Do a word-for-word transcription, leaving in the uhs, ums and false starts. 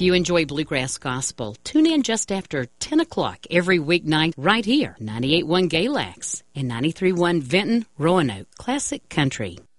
you enjoy Bluegrass Gospel, tune in just after ten o'clock every weeknight right here, ninety-eight point one Galax and ninety-three point one Vinton, Roanoke Classic Country.